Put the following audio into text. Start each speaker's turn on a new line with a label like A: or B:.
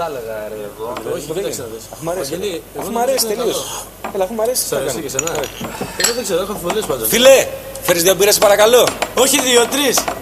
A: έλεγα ρε εγώ.
B: Όχι, κοίταξε να δεις.
C: Αφού μ' αρέσει τελείως. Έλα, αφού μ' αρέσει.
B: Σ' αρέσει και εσένα. Εγώ δεν ξέρω, έχω αμφιβολίες πάντως.
C: Φίλε, φέρεις 2 μπύρες παρακαλώ.
B: Όχι 2, 3.